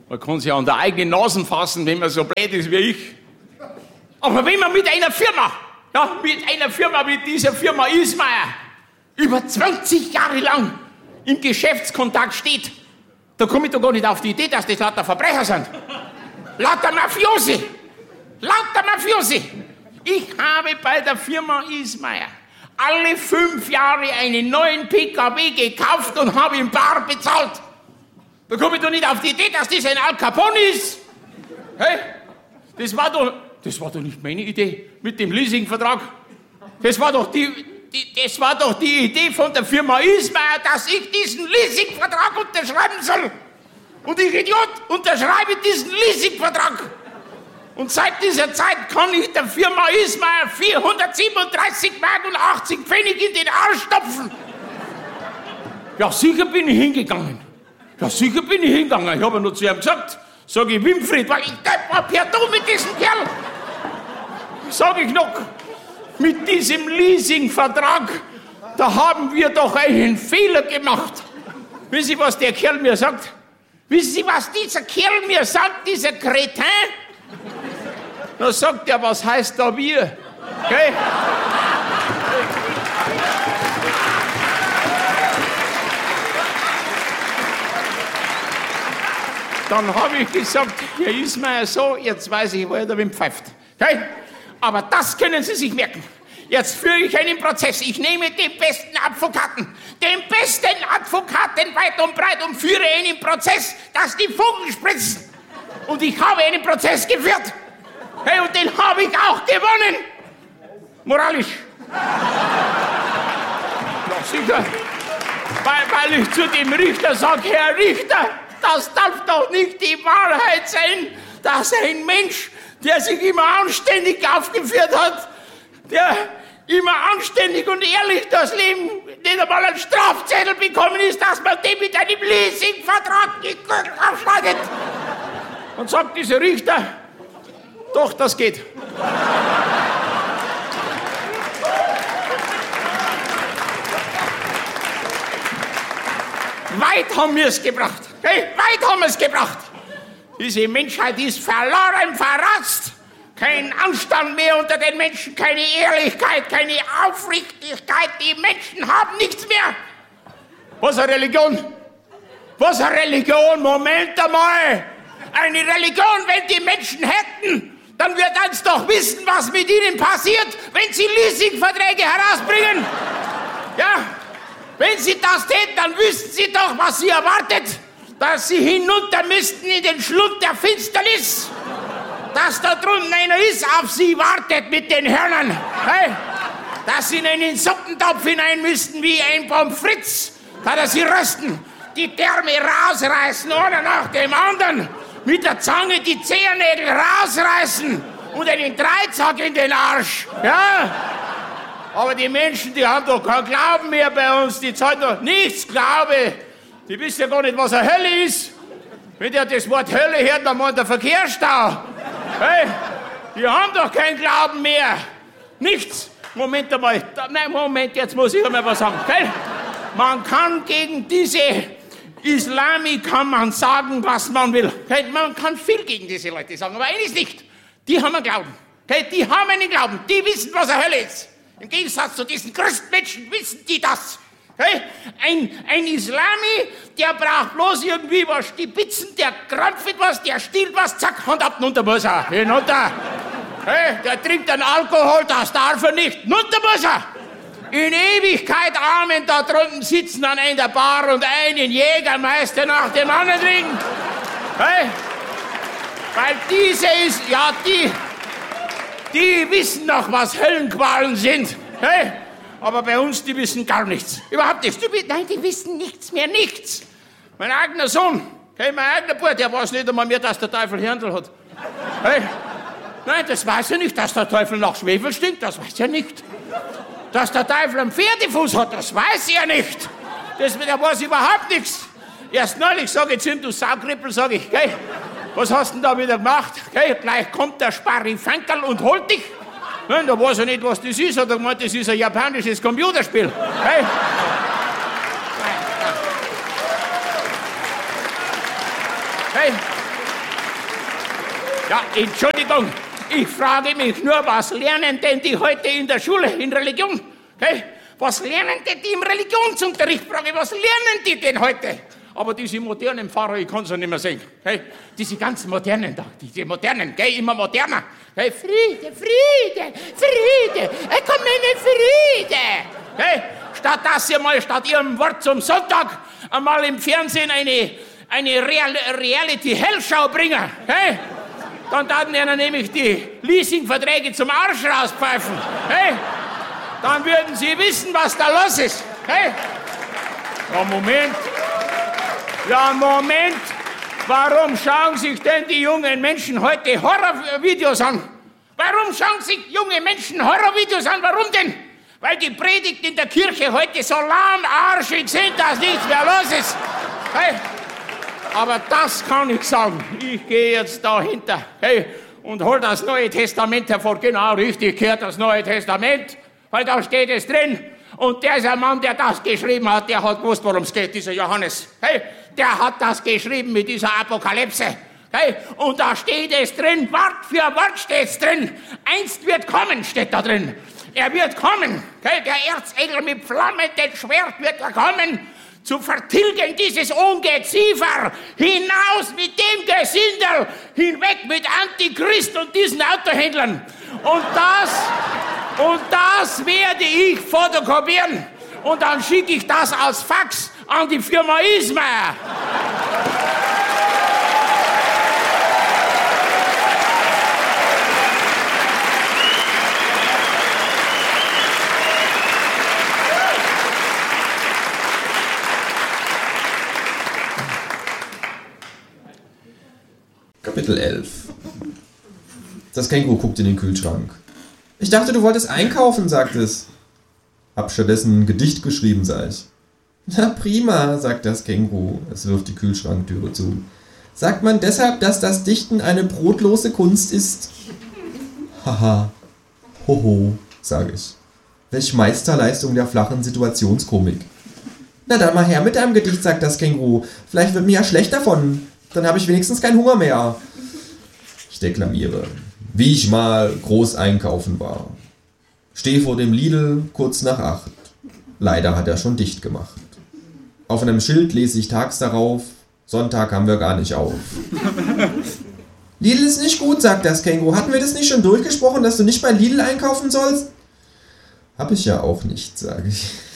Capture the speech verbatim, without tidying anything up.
Man kann sich an der eigenen Nase fassen, wenn man so blöd ist wie ich. Aber wenn man mit einer Firma, ja, mit einer Firma, mit dieser Firma Ismayer, über zwanzig Jahre lang im Geschäftskontakt steht, da komme ich doch gar nicht auf die Idee, dass das lauter Verbrecher sind. Lauter Mafiosi. Lauter Mafiosi. Ich habe bei der Firma Ismayer alle fünf Jahre einen neuen P K W gekauft und habe ihn bar bezahlt. Da komme ich doch nicht auf die Idee, dass das ein Al Capone ist. Hey, das war doch, das war doch nicht meine Idee mit dem Leasingvertrag. Das war doch die, die, das war doch die Idee von der Firma Ismayer, dass ich diesen Leasingvertrag unterschreiben soll. Und ich, Idiot, unterschreibe diesen Leasingvertrag. Und seit dieser Zeit kann ich der Firma Ismayer vierhundertsiebenunddreißig Mark und achtzig Pfennig in den Arsch stopfen. Ja, sicher bin ich hingegangen. Ja, sicher bin ich hingegangen. Ich habe nur zu ihm gesagt, sage ich, Winfried, weil ich war per Du mit diesem Kerl. Sage ich noch, mit diesem Leasingvertrag, da haben wir doch einen Fehler gemacht. Wissen Sie, was der Kerl mir sagt? Wissen Sie, was dieser Kerl mir sagt, dieser Kretin? Da sagt er, was heißt da wir? Okay? Dann habe ich gesagt, Herr Ismayer, so, jetzt weiß ich, wo er da wem pfeift. Okay? Aber das können Sie sich merken. Jetzt führe ich einen Prozess. Ich nehme den besten Advokaten, den besten Advokaten weit und breit und führe einen Prozess, dass die Funken spritzen. Und ich habe einen Prozess geführt. Hey, und den habe ich auch gewonnen. Moralisch. Ja, sicher. Weil, weil ich zu dem Richter sage, Herr Richter, das darf doch nicht die Wahrheit sein, dass ein Mensch, der sich immer anständig aufgeführt hat, der immer anständig und ehrlich das Leben, nicht einmal einen Strafzettel bekommen ist, dass man den mit einem Leasingvertrag aufschneidet. Und sagt dieser Richter, doch, das geht. Weit haben wir es gebracht. Hey, weit haben wir es gebracht. Diese Menschheit ist verloren, verratzt. Kein Anstand mehr unter den Menschen, keine Ehrlichkeit, keine Aufrichtigkeit. Die Menschen haben nichts mehr. Was eine Religion? Was eine Religion? Moment einmal. Eine Religion, wenn die Menschen hätten, dann wird uns doch wissen, was mit ihnen passiert, wenn sie Leasingverträge herausbringen. Ja, wenn sie das täten, dann wüssten sie doch, was sie erwartet. Dass sie hinunter müssten in den Schlund der Finsternis. Dass da drunten einer ist, auf sie wartet mit den Hörnern. Hey? Dass sie in einen Suppentopf hinein müssten wie ein Pommes frites, da sie rösten, die Därme rausreißen, einer nach dem anderen, mit der Zange die Zehennägel rausreißen und einen Dreizack in den Arsch. Ja? Aber die Menschen, die haben doch keinen Glauben mehr bei uns, die zahlen doch nichts Glaube. Die wissen ja gar nicht, was eine Hölle ist. Wenn der das Wort Hölle hört, dann meint der Verkehrsstau. Hey, die haben doch keinen Glauben mehr. Nichts. Moment einmal. Nein, Moment, jetzt muss ich einmal was sagen. Okay? Man kann gegen diese Islami kann man sagen, was man will. Okay? Man kann viel gegen diese Leute sagen, aber eines nicht. Die haben einen Glauben. Okay? Die haben einen Glauben. Die wissen, was eine Hölle ist. Im Gegensatz zu diesen Christenmenschen wissen die das. Hey, ein, ein Islami, der braucht bloß irgendwie was stibitzen, der krampft was, der stillt was, zack, Hand ab, runter muss er, hinunter. Hey, der trinkt einen Alkohol, das darf er nicht, runter muss er. In Ewigkeit Amen, da drunten sitzen an einer Bar und einen Jägermeister nach dem anderen trinken. Hey, weil diese ist, ja, die, die wissen noch, was Höllenqualen sind. Hey, aber bei uns, die wissen gar nichts. Überhaupt nichts. Die, nein, die wissen nichts mehr, nichts. Mein eigener Sohn, hey, mein eigener Bruder, der weiß nicht einmal mehr, dass der Teufel Hirndl hat. Hey, nein, das weiß er nicht. Dass der Teufel nach Schwefel stinkt, das weiß er nicht. Dass der Teufel einen Pferdefuß hat, das weiß er nicht. Das, der weiß überhaupt nichts. Erst neulich sage ich zu ihm, du Saukrippel, sage ich, hey, was hast du denn da wieder gemacht? Hey, gleich kommt der Sparrifankerl und holt dich. Nein, da weiß er nicht, was das ist. Hat er gemeint, das ist ein japanisches Computerspiel. Hey. Hey. Ja, Entschuldigung, ich frage mich nur, was lernen denn die heute in der Schule in Religion? Hey, was lernen denn die im Religionsunterricht? Frage ich, was lernen die denn heute? Aber diese modernen Pfarrer, ich kann es ja nicht mehr sehen. Hey, diese ganzen modernen da, diese modernen, gell, immer moderner. Hey, Friede, Friede, Friede, hey, komm in Friede. Hey, statt dass ihr mal statt ihrem Wort zum Sonntag einmal im Fernsehen eine, eine Real, Reality-Hellschau bringen. Hey, dann taten ihnen nämlich die Leasingverträge zum Arsch rauspfeifen. Hey, dann würden sie wissen, was da los ist. Hey, ja, Moment. Ja, Moment. Warum schauen sich denn die jungen Menschen heute Horrorvideos an? Warum schauen sich junge Menschen Horrorvideos an? Warum denn? Weil die Predigten in der Kirche heute so lahmarschig sind, dass nichts mehr los ist. Hey, aber das kann ich sagen. Ich gehe jetzt dahinter, hey, und hol das Neue Testament hervor. Genau, richtig, gehört das Neue Testament, weil da steht es drin. Und dieser Mann, der das geschrieben hat, der hat gewusst, worum es geht, dieser Johannes. Hey, der hat das geschrieben mit dieser Apokalypse. Hey, und da steht es drin, Wort für Wort steht es drin. Einst wird kommen, steht da drin. Er wird kommen. Hey, der Erzengel mit flammendem Schwert wird er kommen, zu vertilgen dieses Ungeziefer, hinaus mit dem Gesindel, hinweg mit Antichrist und diesen Autohändlern. Und das, und das werde ich fotokopieren. Und dann schicke ich das als Fax an die Firma Ismaier. Kapitel elf. Das Känguru guckt in den Kühlschrank. Ich dachte, du wolltest einkaufen, sagt es. Hab stattdessen ein Gedicht geschrieben, sag ich. Na prima, sagt das Känguru. Es wirft die Kühlschranktüre zu. Sagt man deshalb, dass das Dichten eine brotlose Kunst ist? Haha. Hoho, sage ich. Welch Meisterleistung der flachen Situationskomik. Na dann mal her mit deinem Gedicht, sagt das Känguru. Vielleicht wird mir ja schlecht davon. Dann habe ich wenigstens keinen Hunger mehr. Ich deklamiere. Wie ich mal groß einkaufen war. Steh vor dem Lidl kurz nach acht. Leider hat er schon dicht gemacht. Auf einem Schild lese ich tags darauf, Sonntag haben wir gar nicht auf. Lidl ist nicht gut, sagt das Känguru. Hatten wir das nicht schon durchgesprochen, dass du nicht bei Lidl einkaufen sollst? Hab ich ja auch nicht, sage ich.